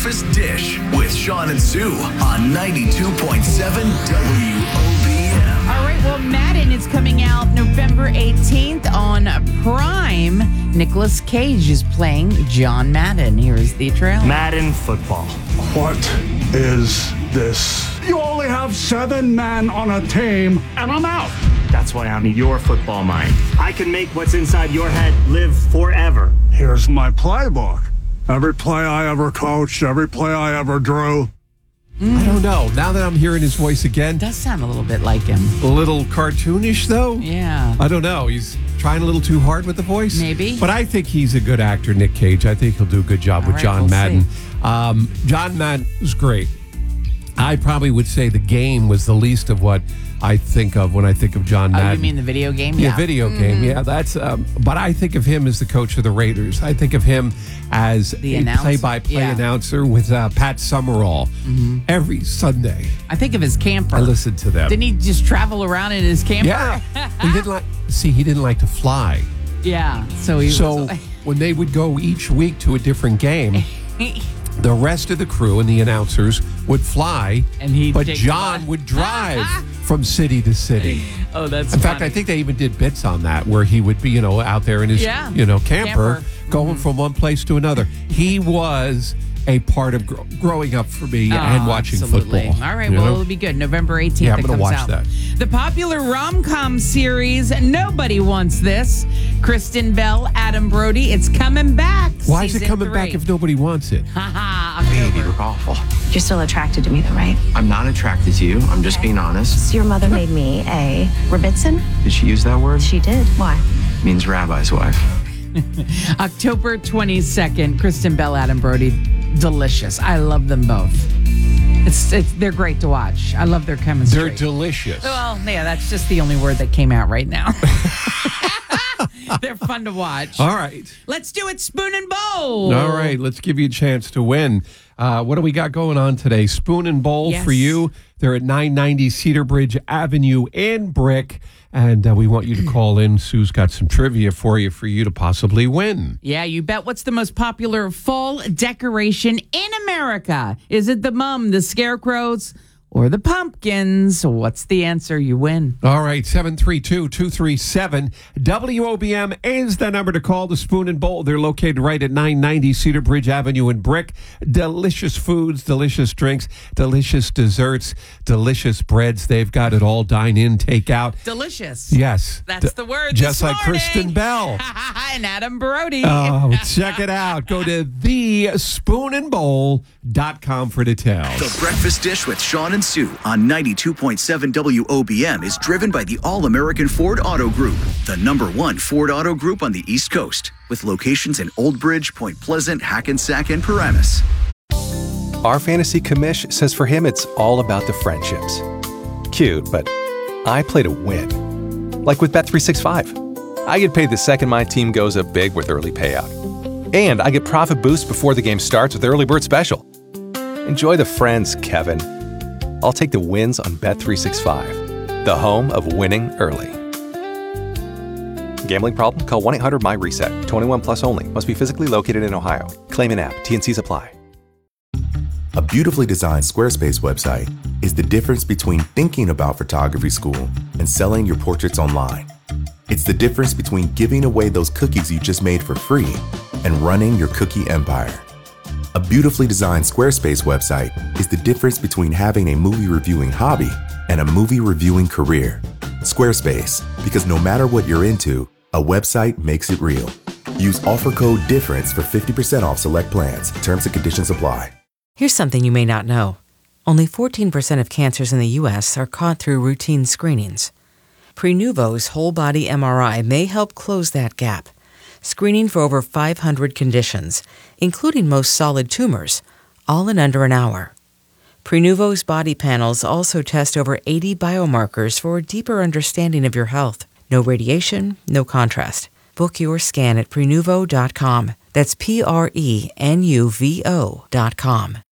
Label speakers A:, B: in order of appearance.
A: Breakfast Dish with Sean and Sue on 92.7 WOBM.
B: All right, well, Madden is coming out November 18th on Prime. Nicolas Cage is playing John Madden. Here is the trailer.
C: Madden football.
D: What is this? You only have 7 men on a team, and I'm out.
C: That's why I'm your football mind. I can make what's inside your head live forever.
D: Here's my playbook. Every play I ever coached, every play I ever drew.
E: I don't know. Now that I'm hearing his voice again,
B: Does sound a little bit like him.
E: a little cartoonish, though.
B: Yeah.
E: I don't know. He's trying a little too hard with the voice.
B: Maybe.
E: But I think he's a good actor, Nick Cage. I think he'll do a good job with
B: right,
E: John
B: we'll
E: Madden. John Madden was great. I probably would say the game was the least of what I think of when I think of John Madden.
B: Oh, you mean the video game?
E: Yeah, video game. Yeah, that's. But I think of him as the coach of the Raiders. I think of him as
B: The
E: a
B: announcer.
E: play-by-play
B: Yeah.
E: announcer with Pat Summerall every Sunday.
B: I think of his camper.
E: I listened to them.
B: Didn't he just travel around in his camper?
E: Yeah, he didn't like. See, he didn't like to fly.
B: Yeah. So he
E: So
B: was.
E: when they would go each week to a different game, the rest of the crew and the announcers would fly,
B: And he'd
E: but
B: take the
E: John
B: bus.
E: would drive from city to city.
B: Oh, that's
E: In fact,
B: funny.
E: I think they even did bits on that where he would be, out there in his,
B: Yeah.
E: camper,
B: Camper.
E: going from one place to another. He was a part of growing up for me and watching
B: Absolutely.
E: football.
B: All right,
E: you
B: well,
E: know?
B: it'll be good. November 18th,
E: Yeah, I'm
B: it
E: gonna
B: comes
E: watch
B: out.
E: that.
B: The popular rom-com series, Nobody Wants This. Kristen Bell, Adam Brody, it's coming back.
E: Why is it
B: Season
E: coming
B: 3.
E: back if nobody wants it?
B: Haha,
F: Baby,
B: October.
F: you're awful.
G: You're still attracted to me, though, right?
F: I'm not attracted to you. I'm just being honest.
G: So your mother made me a Rebbitzin?
F: Did she use that word?
G: She did. Why?
F: Means rabbi's wife.
B: October 22nd, Kristen Bell, Adam Brody, delicious. I love them both. They're great to watch. I love their chemistry.
E: They're delicious.
B: Well, yeah, that's just the only word that came out right now. They're fun to watch.
E: All right.
B: Let's do it, Spoon and Bowl.
E: All right, let's give you a chance to win. What do we got going on today? Spoon and Bowl
B: Yes.
E: for you. They're at 990 Cedar Bridge Avenue in Brick. And we want you to call in. Sue's got some trivia for you to possibly win.
B: Yeah, you bet. What's the most popular fall decoration in America? Is it the mum, the scarecrows, or the pumpkins? What's the answer? You win.
E: All right, 732-237. WOBM is the number to call. The Spoon and Bowl. They're located right at 990 Cedar Bridge Avenue in Brick. Delicious foods, delicious drinks, delicious desserts, delicious breads. They've got it all. Dine in, take out.
B: Delicious.
E: Yes.
B: That's the word.
E: Just
B: this
E: like
B: morning.
E: Kristen Bell.
B: And Adam Brody.
E: Oh, check it out. Go to thespoonandbowl.com for details.
A: The Breakfast Dish with Sean and Sue on 92.7 WOBM is driven by the All-American Ford Auto Group, the #1 Ford Auto Group on the East Coast, with locations in Old Bridge, Point Pleasant, Hackensack, and Paramus.
H: Our fantasy commish says for him it's all about the friendships. Cute, but I play to win. Like with Bet365. I get paid the second my team goes up big with early payout. And I get profit boost before the game starts with Early Bird Special. Enjoy the friends, Kevin. I'll take the wins on Bet365, the home of winning early. Gambling problem? Call 1-800-MY-RESET. 21 plus only. Must be physically located in Ohio. Claim an app. T&Cs apply.
I: A beautifully designed Squarespace website is the difference between thinking about photography school and selling your portraits online. It's the difference between giving away those cookies you just made for free and running your cookie empire. A beautifully designed Squarespace website is the difference between having a movie reviewing hobby and a movie reviewing career. Squarespace, because no matter what you're into, a website makes it real. Use offer code DIFFERENCE for 50% off select plans. Terms and conditions apply.
J: Here's something you may not know. Only 14% of cancers in the U.S. are caught through routine screenings. Prenuvo's whole-body MRI may help close that gap, screening for over 500 conditions, including most solid tumors, all in under an hour. Prenuvo's body panels also test over 80 biomarkers for a deeper understanding of your health. No radiation, no contrast. Book your scan at Prenuvo.com. That's Prenuvo.com.